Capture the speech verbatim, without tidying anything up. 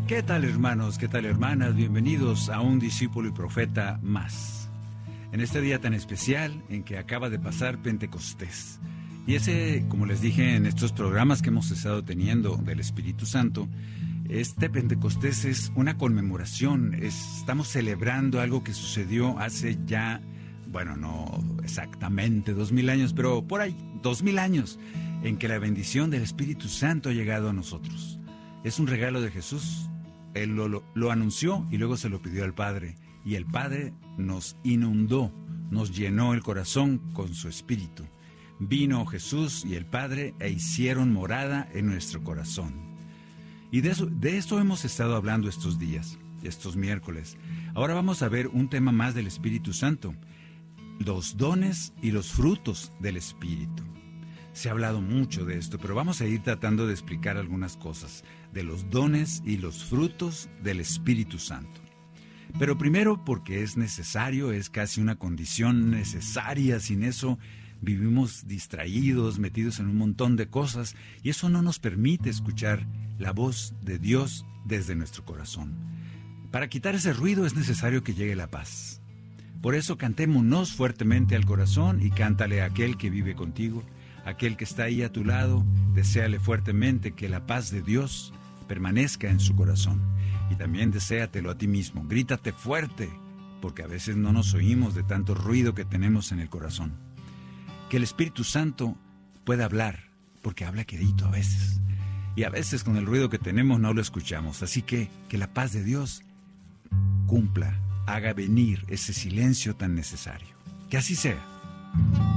¿Qué tal, hermanos? ¿Qué tal, hermanas? Bienvenidos a un discípulo y profeta más. En este día tan especial en que acaba de pasar Pentecostés. Y ese, como les dije en estos programas que hemos estado teniendo del Espíritu Santo, este Pentecostés es una conmemoración, es, estamos celebrando algo que sucedió hace ya, bueno, no exactamente dos mil años, pero por ahí, dos mil años, en que la bendición del Espíritu Santo ha llegado a nosotros. Es un regalo de Jesús. Él lo, lo, lo anunció y luego se lo pidió al Padre. Y el Padre nos inundó, nos llenó el corazón con su Espíritu. Vino Jesús y el Padre e hicieron morada en nuestro corazón. Y de eso, de eso hemos estado hablando estos días, estos miércoles. Ahora vamos a ver un tema más del Espíritu Santo. Los dones y los frutos del Espíritu. Se ha hablado mucho de esto, pero vamos a ir tratando de explicar algunas cosas de los dones y los frutos del Espíritu Santo. Pero primero porque es necesario, es casi una condición necesaria. Sin eso vivimos distraídos, metidos en un montón de cosas, y eso no nos permite escuchar la voz de Dios desde nuestro corazón. Para quitar ese ruido es necesario que llegue la paz. Por eso cantémonos fuertemente al corazón y cántale a aquel que vive contigo. Aquel que está ahí a tu lado, deséale fuertemente que la paz de Dios permanezca en su corazón. Y también deséatelo a ti mismo. Grítate fuerte, porque a veces no nos oímos de tanto ruido que tenemos en el corazón. Que el Espíritu Santo pueda hablar, porque habla quedito a veces. Y a veces con el ruido que tenemos no lo escuchamos. Así que que la paz de Dios cumpla, haga venir ese silencio tan necesario. Que así sea.